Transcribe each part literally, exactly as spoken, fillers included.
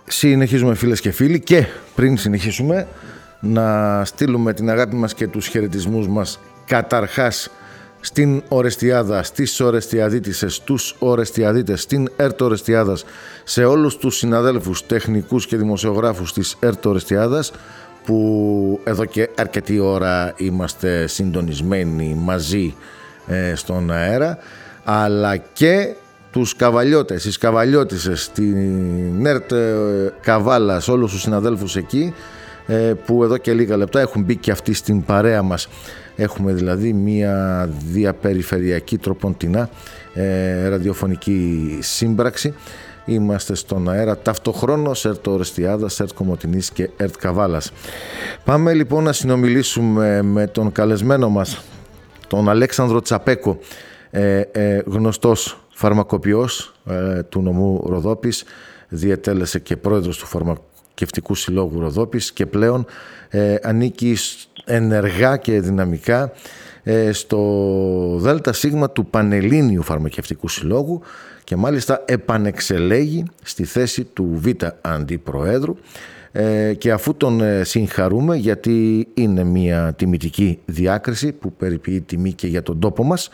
Συνεχίζουμε φίλες και φίλοι και πριν συνεχίσουμε να στείλουμε την αγάπη μας και τους χαιρετισμούς μας καταρχάς στην Ορεστιάδα, στις Ορεστιαδίτισσες, στους Ορεστιαδίτες, στην ΕΡΤ Ορεστιάδας, σε όλους τους συναδέλφους τεχνικούς και δημοσιογράφους της ΕΡΤ Ορεστιάδας που εδώ και αρκετή ώρα είμαστε συντονισμένοι μαζί ε, στον αέρα, αλλά και τους καβαλιώτες, τις καβαλιώτισσες, στην ΕΡΤ Καβάλας, όλους τους συναδέλφους εκεί ε, που εδώ και λίγα λεπτά έχουν μπει και αυτοί στην παρέα μας. Έχουμε δηλαδή μία διαπεριφερειακή τροποντινά ε, ραδιοφωνική σύμπραξη. Είμαστε στον αέρα ταυτοχρόνως ΕΡΤ Ορεστιάδας, ΕΡΤ Κομοτηνής και ΕΡΤ Καβάλας. Πάμε λοιπόν να συνομιλήσουμε με τον καλεσμένο μας, τον Αλέξανδρο Τσαπέκο, ε, ε, γνωστός φαρμακοποιός ε, του νομού Ροδόπης, διετέλεσε και πρόεδρος του Φαρμακευτικού Συλλόγου Ροδόπης και πλέον ε, ανήκει ενεργά και δυναμικά ε, στο Δέλτα Σίγμα του Πανελλήνιου Φαρμακευτικού Συλλόγου και μάλιστα επανεξελέγει στη θέση του Β' Αντιπροέδρου ε, και αφού τον ε, συγχαρούμε, γιατί είναι μια τιμητική διάκριση που περιποιεί τιμή και για τον τόπο μας,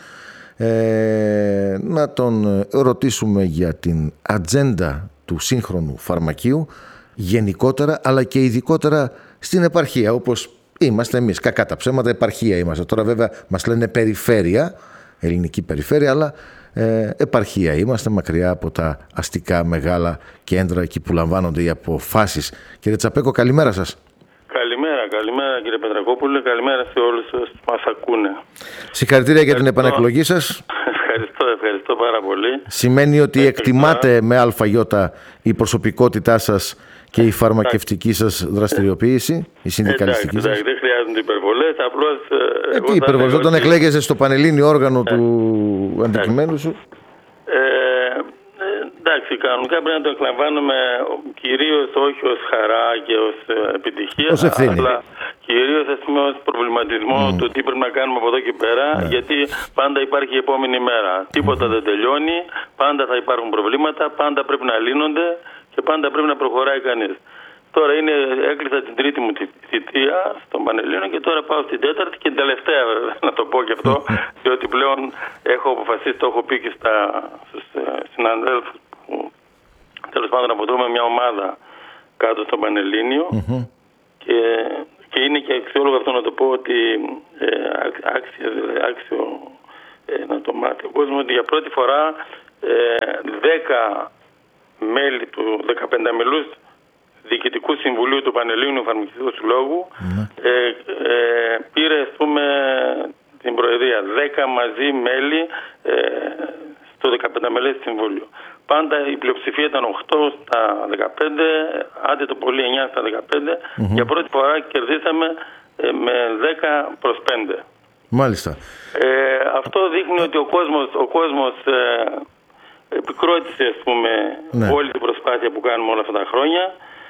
Ε, να τον ρωτήσουμε για την ατζέντα του σύγχρονου φαρμακείου γενικότερα, αλλά και ειδικότερα στην επαρχία, όπως είμαστε εμείς, κακά τα ψέματα, επαρχία είμαστε. Τώρα βέβαια μας λένε περιφέρεια, ελληνική περιφέρεια, αλλά ε, επαρχία είμαστε, μακριά από τα αστικά μεγάλα κέντρα εκεί που λαμβάνονται οι αποφάσεις. Κύριε Τσαπέκο, καλημέρα σας. Καλημέρα, καλημέρα κύριε Πετρακόπουλε, καλημέρα σε όλους όσους μας ακούνε. Συγχαρητήρια για την επανεκλογή σας. Ευχαριστώ, ευχαριστώ πάρα πολύ. Σημαίνει ότι εκτιμάτε με αλφαγιώτα η προσωπικότητά σας και η φαρμακευτική σας δραστηριοποίηση, η συνδικαλιστική σας. Εντάξει, δεν χρειάζονται υπερβολές, απλώς... Ε, τι υπερβολές, όταν ότι... εκλέγεσαι στο πανελλήνιο όργανο ε, του ε, αντικειμένου σου. Ε, Εντάξει, κανονικά πρέπει να το εκλαμβάνουμε κυρίως όχι ως χαρά και ως επιτυχία, ως ευθύνη, αλλά κυρίως ας πούμε ως προβληματισμό mm. του τι πρέπει να κάνουμε από εδώ και πέρα, yeah. γιατί πάντα υπάρχει η επόμενη μέρα. Mm. Τίποτα δεν τελειώνει, πάντα θα υπάρχουν προβλήματα, πάντα πρέπει να λύνονται και πάντα πρέπει να προχωράει κανείς. Τώρα είναι, έκλεισα την τρίτη μου θητεία στον Πανελλήνιο και τώρα πάω στην τέταρτη και την τελευταία, να το πω και αυτό, διότι πλέον έχω αποφασίσει, το έχω πει και στα, στους συναδέλφους που τέλος πάντων αποτελούμε μια ομάδα κάτω στο Πανελλήνιο mm-hmm. και, και είναι και αξιόλογο αυτό να το πω ότι ε, άξιο, άξιο ε, να το μάθει ο κόσμος ότι για πρώτη φορά ε, δέκα μέλη του δεκαπέντε μελούς Διοικητικού Συμβουλίου του Πανελλήνιου Φαρμακευτικού Συλλόγου mm. ε, ε, πήρε ας πούμε την Προεδρία. δέκα μαζί μέλη ε, στο δεκαπέντε μελές Συμβούλιο. Πάντα η πλειοψηφία ήταν οκτώ στα δεκαπέντε, άντε το πολύ εννιά στα δεκαπέντε. Mm-hmm. Για πρώτη φορά κερδίσαμε ε, με δέκα προς πέντε. Μάλιστα. Ε, αυτό δείχνει ότι ο κόσμος, ο κόσμος ε, επικρότησε ας πούμε ναι. όλη την προσπάθεια που κάνουμε όλα αυτά τα χρόνια.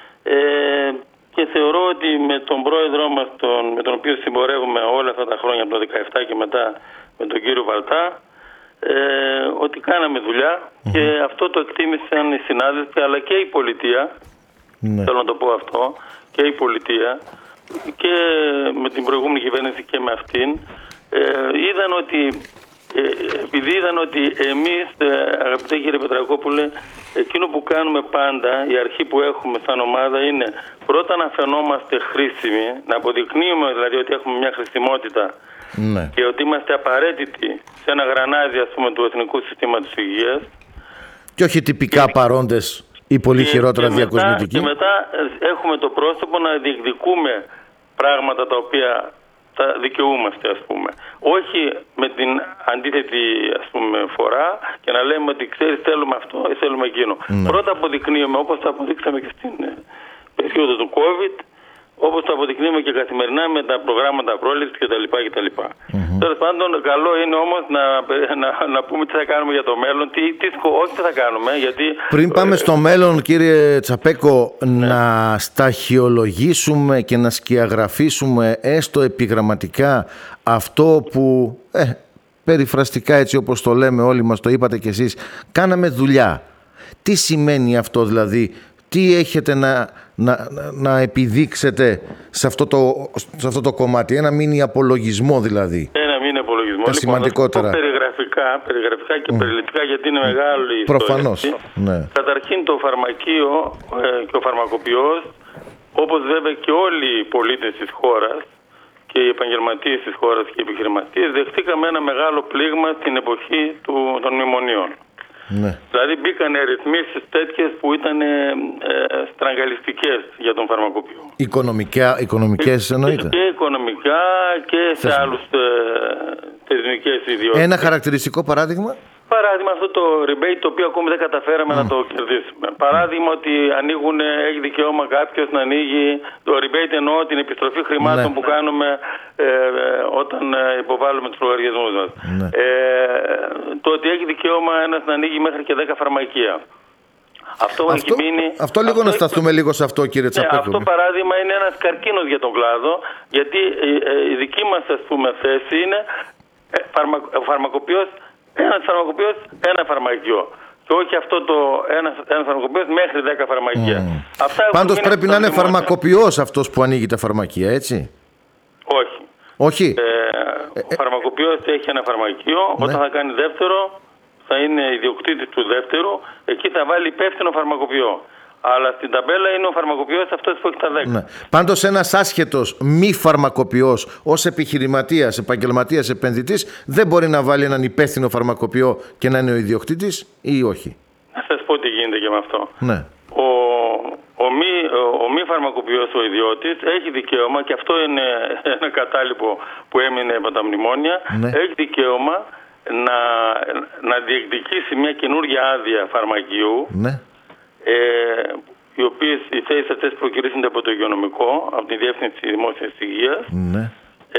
Ε, και θεωρώ ότι με τον πρόεδρό μας, τον, με τον οποίο συμπορεύουμε όλα αυτά τα χρόνια από το δεκαεπτά και μετά με τον κύριο Βαλτά, ε, ότι κάναμε δουλειά mm-hmm. και αυτό το εκτίμησαν οι συνάδελφοι αλλά και η πολιτεία, mm-hmm. θέλω να το πω αυτό, και η πολιτεία και με την προηγούμενη κυβέρνηση και με αυτήν, ε, είδαν ότι Ε, επειδή είδαν ότι εμείς, ε, αγαπητέ κύριε Πετρακόπουλε, εκείνο που κάνουμε πάντα, η αρχή που έχουμε σαν ομάδα είναι πρώτα να φαινόμαστε χρήσιμοι, να αποδεικνύουμε δηλαδή ότι έχουμε μια χρησιμότητα ναι. και ότι είμαστε απαραίτητοι σε ένα γρανάζι ας πούμε του Εθνικού Συστήματος Υγείας. Και όχι τυπικά και, παρόντες ή πολύ και, χειρότερα και διακοσμητικοί. Και μετά έχουμε το πρόσωπο να διεκδικούμε πράγματα τα οποία τα δικαιούμαστε ας πούμε. Όχι με την αντίθετη ας πούμε φορά και να λέμε ότι ξέρεις θέλουμε αυτό ή θέλουμε εκείνο. Ναι. Πρώτα αποδεικνύουμε όπως το αποδείξαμε και στην περίοδο του COVID, όπως το αποδεικνύουμε και καθημερινά με τα προγράμματα πρόληψης κτλ. κτλ. Mm-hmm. Τέλος πάντων, καλό είναι όμως να, να, να πούμε τι θα κάνουμε για το μέλλον, τι, τι, όχι τι θα κάνουμε. Γιατί... Πριν πάμε στο μέλλον, κύριε Τσαπέκο, ναι. να σταχυολογήσουμε και να σκιαγραφίσουμε έστω επιγραμματικά αυτό που ε, περιφραστικά έτσι όπως το λέμε όλοι μας, το είπατε κι εσείς, κάναμε δουλειά. Τι σημαίνει αυτό δηλαδή? τι έχετε να, να, να επιδείξετε σε αυτό, το, σε αυτό το κομμάτι, ένα μίνι απολογισμό δηλαδή. Ένα μίνι απολογισμό. Τα λοιπόν, σημαντικότερα. Περιγραφικά, περιγραφικά και mm. περιληπτικά, γιατί είναι μεγάλη η Προφανώς, ιστορία. Ναι. Καταρχήν το φαρμακείο ε, και ο φαρμακοποιός, όπως βέβαια και όλοι οι πολίτες της χώρας και οι επαγγελματίες της χώρας και οι επιχειρηματίες, δεχτήκαμε ένα μεγάλο πλήγμα στην εποχή του, των μνημονίων. Ναι. Δηλαδή μπήκαν ρυθμίσεις τέτοιες που ήταν ε, ε, στραγγαλιστικές για τον φαρμακοποιό. Οικονομικά, οικονομικές εννοείται. Και οικονομικά και σε Θεσμ. άλλους ε, θεσμικές ιδιότητες. Ένα χαρακτηριστικό παράδειγμα. Παράδειγμα αυτό το rebate το οποίο ακόμη δεν καταφέραμε mm. να το κερδίσουμε. Παράδειγμα ότι ανοίγουν, έχει δικαίωμα κάποιος να ανοίγει, το rebate εννοώ την επιστροφή χρημάτων ναι. που κάνουμε ε, όταν υποβάλλουμε τους λογαριασμούς μας. Ναι. Ε, το ότι έχει δικαίωμα ένας να ανοίγει μέχρι και δέκα φαρμακεία. Αυτό, αυτό έχει μείνει. Αυτό λίγο αυτό, να σταθούμε λίγο σε αυτό, κύριε Τσαπέκο. Ναι, αυτό παράδειγμα είναι ένας καρκίνος για τον κλάδο, γιατί η, η δική μας ας πούμε θέση είναι ε, φαρμα, ο φαρμακοποιός. Ένας φαρμακοποιός, ένα φαρμακείο. Και όχι αυτό το ένα, ένα φαρμακοποιός μέχρι δέκα φαρμακεία. Mm. Πάντως πρέπει να είναι φαρμακοποιός αυτός που ανοίγει τα φαρμακεία, έτσι. Όχι. Όχι. Ε, ο φαρμακοποιός έχει ένα φαρμακείο. Ναι. Όταν θα κάνει δεύτερο, θα είναι ιδιοκτήτης του δεύτερου. Εκεί θα βάλει υπεύθυνο φαρμακοποιό. Αλλά στην ταμπέλα είναι ο φαρμακοποιός αυτός που έχει τα δέκα. Ναι. Πάντως ένας άσχετος μη φαρμακοποιός ως επιχειρηματίας, επαγγελματίας, επενδυτής δεν μπορεί να βάλει έναν υπεύθυνο φαρμακοποιό και να είναι ο ιδιοκτήτης ή όχι. Να σας πω τι γίνεται και με αυτό. Ναι. Ο, ο, μη, ο, ο μη φαρμακοποιός, ο ιδιώτης, έχει δικαίωμα, και αυτό είναι ένα κατάλοιπο που έμεινε από τα μνημόνια, ναι. έχει δικαίωμα να, να διεκδικήσει μια καινούργια άδεια φαρμακείου. Ναι. Ε, οι οποίες οι θέσεις αυτές προκυρήσονται από το υγειονομικό, από τη Διεύθυνση Δημόσιας Υγείας, ναι. ε,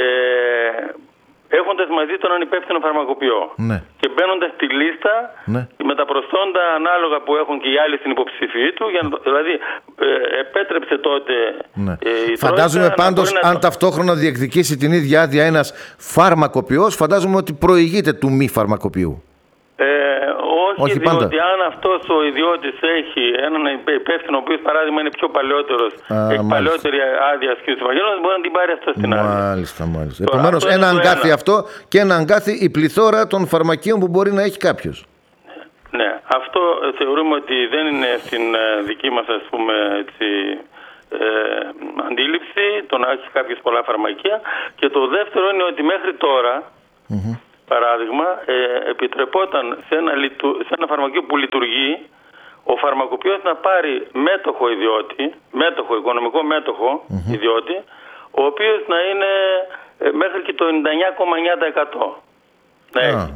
έχοντας μαζί τον ανυπεύθυνο φαρμακοποιό. Ναι. Και μπαίνοντας στη λίστα ναι. με τα προσόντα ανάλογα που έχουν και οι άλλοι στην υποψηφιή του, για να, δηλαδή ε, επέτρεψε τότε ναι. ε, η Φαντάζομαι πάντως να... αν ταυτόχρονα διεκδικήσει την ίδια άδεια ένας φαρμακοποιός, φαντάζομαι ότι προηγείται του μη φαρμακοποιού. Ε, όχι, όχι διότι πάντα. Αν αυτός ο ιδιώτης έχει έναν υπεύθυνο, ο οποίος παράδειγμα είναι πιο παλαιότερος, Α, έχει μάλιστα. παλαιότερη άδεια ασκήσεως επαγγέλματος, μπορεί να την πάρει αυτό στην άδεια. Μάλιστα, μάλιστα. Επομένως, ένα αγκάθι αυτό και ένα αγκάθι η πληθώρα των φαρμακείων που μπορεί να έχει κάποιος. Ναι, αυτό θεωρούμε ότι δεν είναι στην δική μας, ας πούμε, έτσι, ε, αντίληψη, το να έχει κάποιος πολλά φαρμακεία. Και το δεύτερο είναι ότι μέχρι τώρα. Mm-hmm. Παράδειγμα, ε, επιτρεπόταν σε ένα, σε ένα φαρμακείο που λειτουργεί ο φαρμακοποιός να πάρει μέτοχο ιδιώτη, μέτοχο, οικονομικό μέτοχο mm-hmm. ιδιώτη, ο οποίος να είναι ε, μέχρι και το ενενήντα εννιά κόμμα εννιά τοις εκατό. Ναι, ah.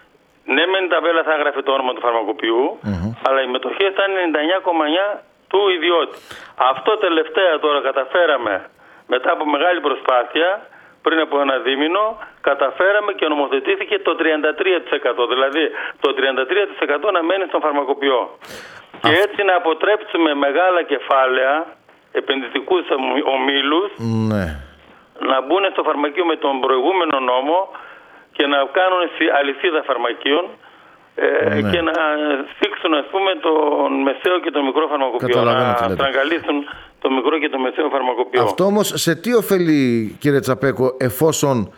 ναι μεν τα ταμπέλα θα έγραφε το όνομα του φαρμακοποιού, mm-hmm. αλλά οι μετοχές ήταν ενενήντα εννιά κόμμα εννιά τοις εκατό του ιδιώτη. Αυτό τελευταία τώρα καταφέραμε μετά από μεγάλη προσπάθεια. Πριν από ένα δίμηνο καταφέραμε και νομοθετήθηκε το τριάντα τρία τοις εκατό, δηλαδή το τριάντα τρία τοις εκατό να μένει στον φαρμακοποιό. Α. Και έτσι να αποτρέψουμε μεγάλα κεφάλαια, επενδυτικούς ομίλους, ναι. να μπουν στο φαρμακείο με τον προηγούμενο νόμο και να κάνουν αλυσίδα φαρμακείων ε, ναι. και να θίξουν, ας πούμε, τον μεσαίο και τον μικρό φαρμακοποιό, να στραγγαλίσουν το μικρό και το μεσαίο φαρμακοποιό. Αυτό όμως σε τι ωφελεί, κύριε Τσαπέκο, εφόσον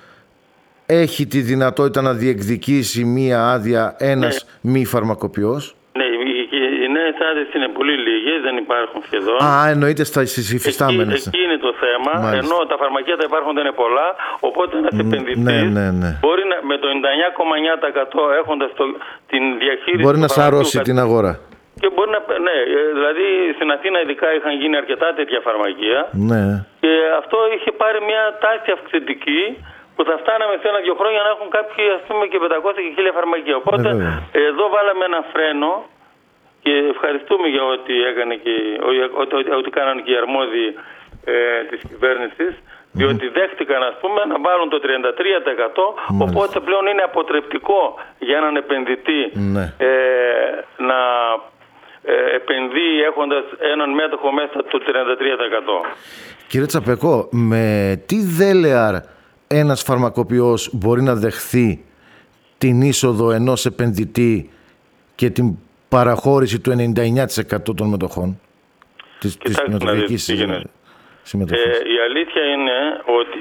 έχει τη δυνατότητα να διεκδικήσει μία άδεια ένας ναι. μη φαρμακοποιός? Ναι, οι νέες άδειες είναι πολύ λίγες, δεν υπάρχουν σχεδόν. Α, εννοείται στις υφιστάμενες. Εκεί, εκεί είναι το θέμα, Μάλιστα. ενώ τα φαρμακεία τα υπάρχουν δεν είναι πολλά, οπότε ένας επενδυτής ναι, ναι, ναι. μπορεί να, με το ενενήντα εννιά κόμμα εννιά τοις εκατό έχοντας το, την διαχείριση μπορεί να σαρώσει την αγορά. Και μπορεί να, ναι, δηλαδή στην Αθήνα ειδικά είχαν γίνει αρκετά τέτοια φαρμακεία ναι. και αυτό είχε πάρει μια τάση αυξητική που θα φτάναμε σε ένα-δυο χρόνια να έχουν κάποιοι, ας πούμε, και πεντακόσια και χίλια φαρμακεία. Οπότε ε, εδώ βάλαμε ένα φρένο και ευχαριστούμε για ό,τι έκανε και ό,τι, ό,τι, ό,τι κάνανε και οι αρμόδιοι ε, της κυβέρνησης, διότι δέχτηκαν, ας πούμε, να βάλουν το τριάντα τρία τοις εκατό, οπότε πλέον είναι αποτρεπτικό για έναν επενδυτή ναι. ε, να ε, επενδύει έχοντας έναν μέτοχο μέσα το τριάντα τρία τοις εκατό. Κύριε Τσαπέκο, με τι δέλεαρ ένας φαρμακοποιός μπορεί να δεχθεί την είσοδο ενός επενδυτή και την παραχώρηση του ενενήντα εννιά τοις εκατό των μετοχών? της, της νοτιοφυγικής συμμετοχής. Ε, η αλήθεια είναι ότι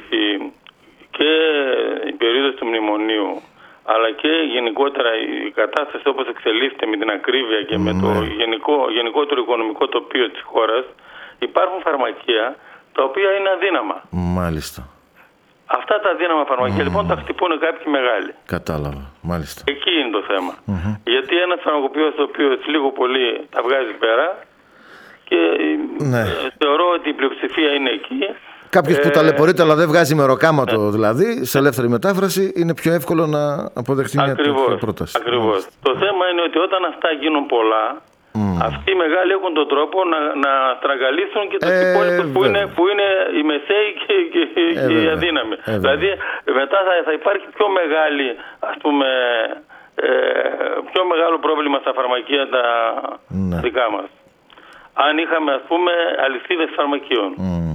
και η περίοδος του μνημονίου, αλλά και γενικότερα η κατάσταση όπως εξελίσσεται με την ακρίβεια και με ναι. το γενικό, γενικότερο οικονομικό τοπίο της χώρας, υπάρχουν φαρμακεία τα οποία είναι αδύναμα. Μάλιστα. Αυτά τα αδύναμα φαρμακεία mm. λοιπόν τα χτυπούν κάποιοι μεγάλοι. Κατάλαβα. Μάλιστα. Εκεί είναι το θέμα. Mm-hmm. Γιατί ένας φαρμακοποιός το οποίο λίγο πολύ τα βγάζει πέρα και ναι. θεωρώ ότι η πλειοψηφία είναι εκεί. Κάποιος που ε... ταλαιπωρείται αλλά δεν βγάζει μεροκάματο ναι. δηλαδή, σε ελεύθερη μετάφραση, είναι πιο εύκολο να αποδεχτεί μια τέτοια πρόταση. Ακριβώς. Το θέμα είναι ότι όταν αυτά γίνουν πολλά, mm. αυτοί οι μεγάλοι έχουν τον τρόπο να, να στραγγαλίσουν και τους ε, υπόλοιπους που είναι, που είναι οι μεσαίοι και, και, ε, και οι αδύναμοι. Ε, δηλαδή μετά θα, θα υπάρχει πιο μεγάλη, ας πούμε, ε, πιο μεγάλο πρόβλημα στα φαρμακεία τα ναι. δικά μας. Αν είχαμε, ας πούμε, αλυσίδες φαρμακείων. Mm.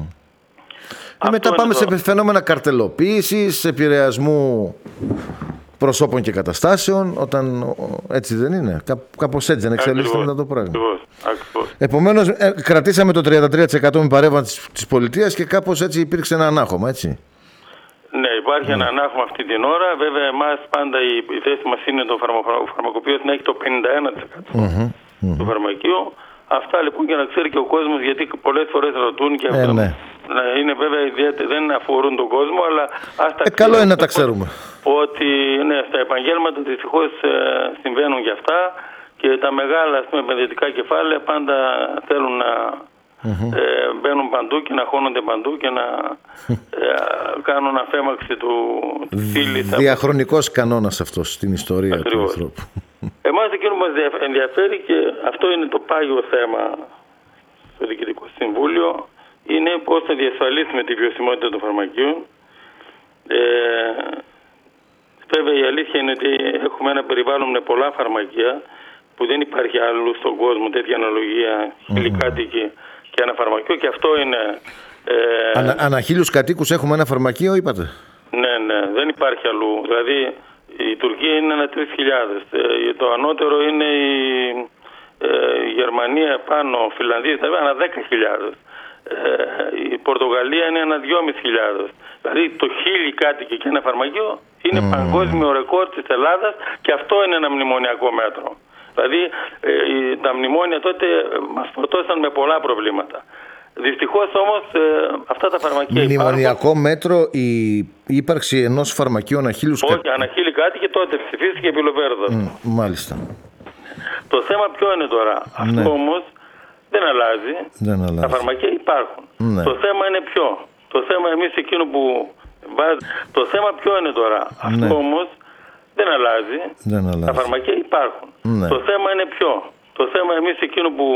Και μετά πάμε το... σε φαινόμενα καρτελοποίησης, επηρεασμού προσώπων και καταστάσεων, όταν έτσι δεν είναι. Κά, κάπως έτσι δεν εξελίσσεται μετά το πράγμα. Ακριβώς, ακριβώς. Επομένως, ε, κρατήσαμε το τριάντα τρία τοις εκατό με παρέμβαση της πολιτείας και κάπως έτσι υπήρξε ένα ανάχωμα, έτσι. Ναι, υπάρχει mm. ένα ανάχωμα αυτή την ώρα. Βέβαια, εμάς πάντα η, η θέση μας είναι το φαρμακοποιός να έχει το πενήντα ένα τοις εκατό mm-hmm. Mm-hmm. του φαρμακείου. Αυτά λοιπόν για να ξέρει και ο κόσμος, γιατί πολλές φορές ρωτούν και αυτό. Ε, ναι. Είναι βέβαια ιδιαίτερα, δεν αφορούν τον κόσμο, αλλά ας τα ε, καλό είναι να τα ξέρουμε. Ότι ναι, στα επαγγέλματα δυστυχώς ε, συμβαίνουν και αυτά και τα μεγάλα, ας πούμε, επενδυτικά κεφάλαια πάντα θέλουν να mm-hmm. ε, μπαίνουν παντού και να χώνονται παντού και να ε, κάνουν αφέμαξη του φύλης. Διαχρονικός κανόνας αυτός στην ιστορία Ακριβώς. του ανθρώπου. Εμάς εκείνο που μας ενδιαφέρει, και αυτό είναι το πάγιο θέμα στο Διοικητικό Συμβούλιο, είναι πώς θα διασφαλίσουμε τη βιωσιμότητα των φαρμακείων. Ε, βέβαια η αλήθεια είναι ότι έχουμε ένα περιβάλλον με πολλά φαρμακεία που δεν υπάρχει αλλού στον κόσμο τέτοια αναλογία, χιλικάτοικη mm-hmm. και ένα φαρμακείο, και αυτό είναι... Ε, Ανα, ανά χίλιους κατοίκους έχουμε ένα φαρμακείο, είπατε? Ναι, ναι, δεν υπάρχει αλλού. Δηλαδή η Τουρκία είναι ένα τρεις χιλιάδες, ε, το ανώτερο είναι η, ε, η Γερμανία πάνω, Φιλανδία, ένα δέκα χιλιάδες. Η Πορτογαλία είναι ένα δυόμισι χιλιάδες. Δηλαδή το χίλι κάτοικοι και ένα φαρμακείο είναι mm. παγκόσμιο ρεκόρ της Ελλάδας, και αυτό είναι ένα μνημονιακό μέτρο. Δηλαδή ε, τα μνημόνια τότε μας φορτώσαν με πολλά προβλήματα. Δυστυχώς όμως ε, αυτά τα φαρμακεία μνημονιακό υπάρχουν. μέτρο η ύπαρξη ενός φαρμακείου ανά χίλιους κάτοικοι. Όχι, ανά χίλι κάτοικοι τότε ψηφίστηκε επί Λοβέρδος. Mm, μάλιστα. Το θέμα ποιο είναι τώρα? Αυτό ναι. όμως δεν αλλάζει. δεν αλλάζει. Τα φαρμακεία υπάρχουν. Ναι. Το θέμα είναι ποιο? Το θέμα εμείς εκείνο που βάζει... Το θέμα ποιο είναι τώρα? Ναι. Αυτό όμως δεν αλλάζει. δεν αλλάζει. Τα φαρμακεία υπάρχουν. Ναι. Το θέμα είναι ποιο? Το θέμα εμείς εκείνο που